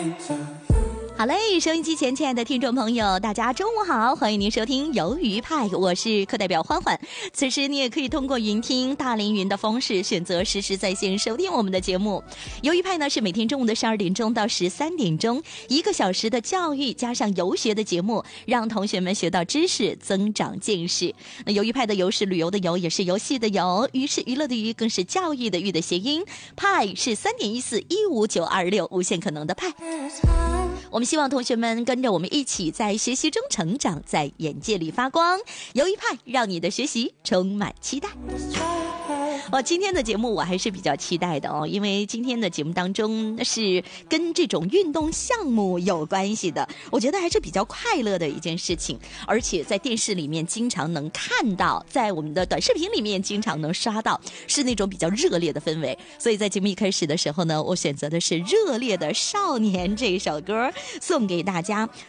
好嘞，收音机前亲爱的听众朋友，大家中午好，欢迎您收听鱿鱼派，我是课代表欢欢。此时你也可以通过云听大凌云的方式选择实时在线收听我们的节目。鱿鱼派呢是每天中午的12点钟到13点钟，1个小时的教育加上游学的节目，让同学们学到知识，增长见识。那鱿鱼派的游是旅游的游，也是游戏的游，娱是娱乐的娱，更是教育的育的谐音。派是3.14159226无限可能的派。我们希望同学们跟着我们一起在学习中成长，在眼界里发光。鱿鱼派让你的学习充满期待。今天的节目我还是比较期待的因为今天的节目当中是跟这种运动项目有关系的，我觉得还是比较快乐的一件事情，而且在电视里面经常能看到，在我们的短视频里面经常能刷到，是那种比较热烈的氛围。所以在节目一开始的时候呢，我选择的是《热烈的少年》这首歌送给大家。